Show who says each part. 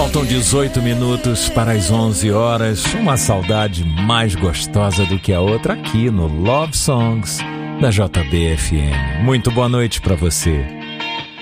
Speaker 1: Faltam 18 minutos para as 11 horas. Uma saudade mais gostosa do que a outra aqui no Love Songs da JBFM. Muito boa noite para você.